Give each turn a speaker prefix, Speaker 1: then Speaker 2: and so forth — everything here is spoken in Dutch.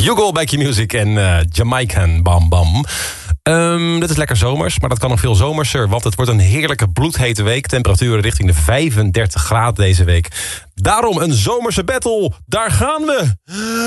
Speaker 1: Yugo bij Q-Music en Jamaican Bam Bam. Dit is lekker zomers, maar dat kan nog veel zomerser. Want het wordt een heerlijke bloedhete week. Temperaturen richting de 35 graden deze week. Daarom een zomerse battle. Daar gaan we.